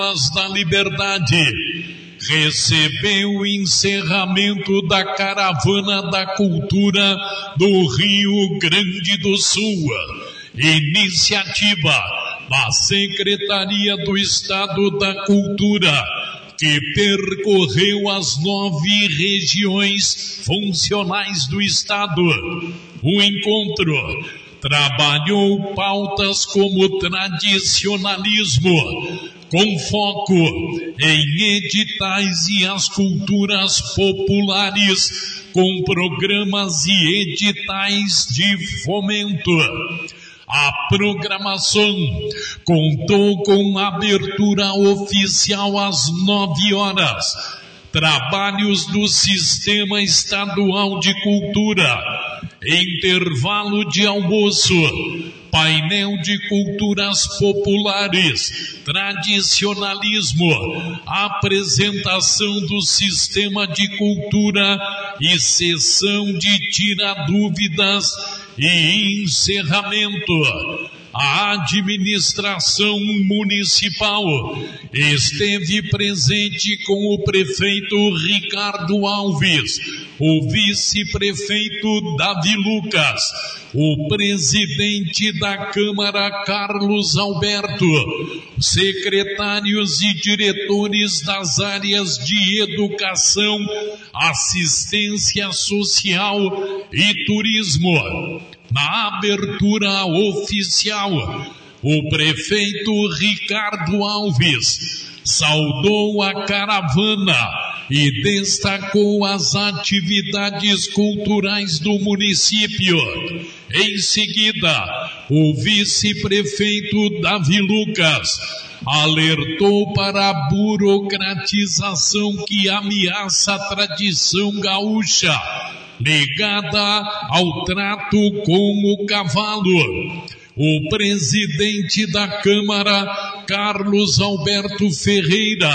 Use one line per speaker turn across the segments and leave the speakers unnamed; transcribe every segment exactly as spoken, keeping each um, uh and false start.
da Liberdade recebeu o encerramento da Caravana da Cultura do Rio Grande do Sul, iniciativa da Secretaria do Estado da Cultura, que percorreu as nove regiões funcionais do Estado. O encontro trabalhou pautas como tradicionalismo, com foco em editais e as culturas populares, com programas e editais de fomento. A programação contou com abertura oficial às nove horas, trabalhos do Sistema Estadual de Cultura, intervalo de almoço, painel de culturas populares, tradicionalismo, apresentação do sistema de cultura e sessão de tira dúvidas e encerramento. A administração municipal esteve presente com o prefeito Ricardo Alves, o vice-prefeito Davi Lucas, o presidente da Câmara Carlos Alberto, secretários e diretores das áreas de educação, assistência social e turismo. Na abertura oficial, o prefeito Ricardo Alves saudou a caravana e destacou as atividades culturais do município. Em seguida, o vice-prefeito Davi Lucas alertou para a burocratização que ameaça a tradição gaúcha, ligada ao trato com o cavalo. O presidente da Câmara, Carlos Alberto Ferreira,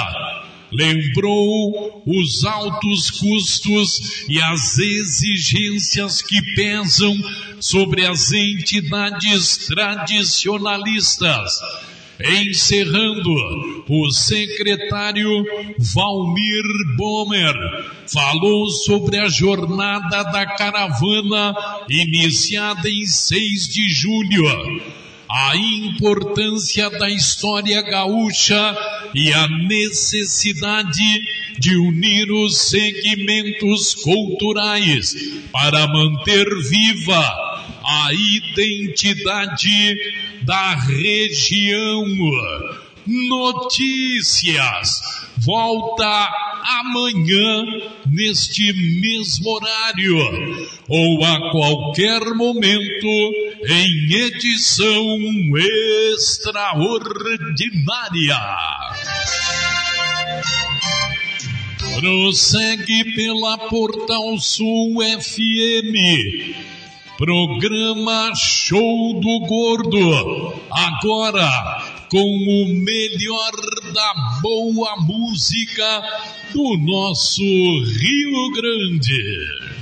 lembrou os altos custos e as exigências que pesam sobre as entidades tradicionalistas. Encerrando, o secretário Valmir Bomer falou sobre a jornada da caravana iniciada em seis de julho, a importância da história gaúcha e a necessidade de unir os segmentos culturais para manter viva a identidade da região. Notícias volta amanhã neste mesmo horário ou a qualquer momento em edição extraordinária. Prossegue pela Portal Sul F M, programa Show do Gordo, agora com o melhor da boa música do nosso Rio Grande.